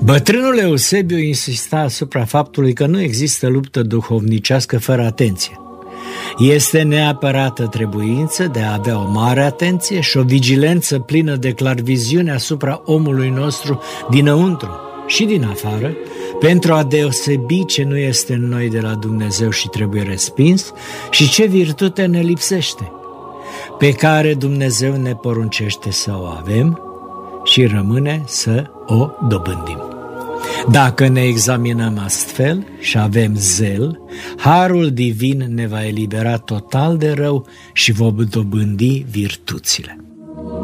Bătrânul Eusebiu insista asupra faptului că nu există luptă duhovnicească fără atenție. Este neapărată trebuință de a avea o mare atenție și o vigilență plină de clarviziune asupra omului nostru dinăuntru și din afară, pentru a deosebi ce nu este în noi de la Dumnezeu și trebuie respins și ce virtute ne lipsește, pe care Dumnezeu ne poruncește să o avem și rămâne să o dobândim. Dacă ne examinăm astfel și avem zel, harul divin ne va elibera total de rău și vom dobândi virtuțile.